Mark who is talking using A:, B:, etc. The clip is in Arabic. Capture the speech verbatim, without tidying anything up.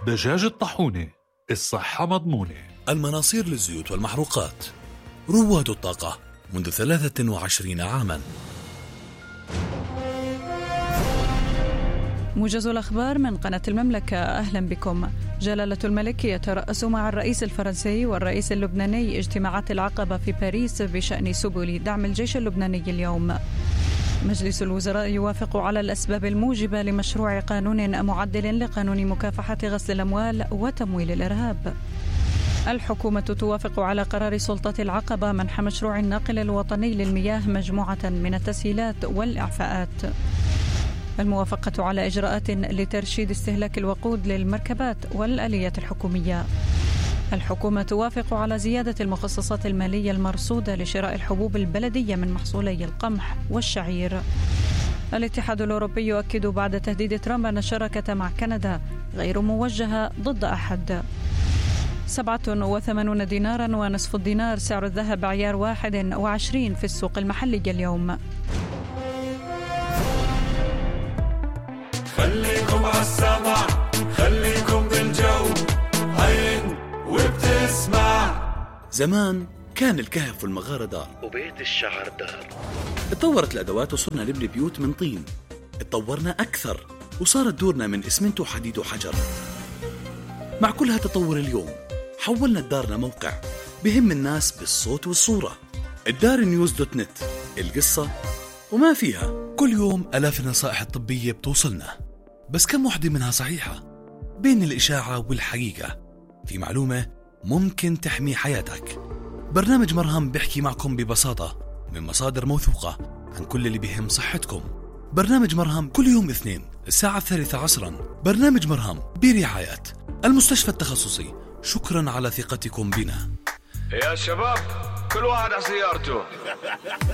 A: دجاج الطاحونة، الصحة مضمونة.
B: المناصير للزيوت والمحروقات، رواد الطاقة منذ ثلاثة وعشرين عاما.
C: موجز الأخبار من قناة المملكة، أهلا بكم. جلالة الملك يترأس مع الرئيس الفرنسي والرئيس اللبناني اجتماعات العقبة في باريس بشأن سبل دعم الجيش اللبناني اليوم. مجلس الوزراء يوافق على الأسباب الموجبة لمشروع قانون معدل لقانون مكافحة غسل الأموال وتمويل الإرهاب. الحكومة توافق على قرار سلطة العقبة منح مشروع الناقل الوطني للمياه مجموعة من التسهيلات والإعفاءات. الموافقة على إجراءات لترشيد استهلاك الوقود للمركبات والآليات الحكومية. الحكومة توافق على زيادة المخصصات المالية المرصودة لشراء الحبوب البلدية من محصولي القمح والشعير. الاتحاد الأوروبي يؤكد بعد تهديد ترامب أن الشراكة مع كندا غير موجهة ضد أحد. سبعة وثمانون دينارا ونصف الدينار سعر الذهب عيار واحد وعشرين في السوق المحلي اليوم.
D: خليكم عالسمع، خليكم بالجو، هين وبتسمع.
B: زمان كان الكهف والمغارة دار
E: وبيت الشعر دار.
B: اتطورت الأدوات وصرنا نبني بيوت من طين. اتطورنا أكثر وصارت دورنا من إسمنت وحديد وحجر. مع كل هالتطور اليوم حولنا الدار لموقع بهم الناس بالصوت والصورة. الدار نيوز دوت نت، القصة وما فيها. كل يوم آلاف النصائح الطبية بتوصلنا، بس كم وحدة منها صحيحة؟ بين الإشاعة والحقيقة في معلومة ممكن تحمي حياتك. برنامج مرهم بيحكي معكم ببساطة من مصادر موثوقة عن كل اللي بيهم صحتكم. برنامج مرهم كل يوم اثنين الساعة الثالثة عصرا. برنامج مرهم برعاية المستشفى التخصصي. شكرا على ثقتكم بنا
D: يا شباب، كل واحد على سيارته.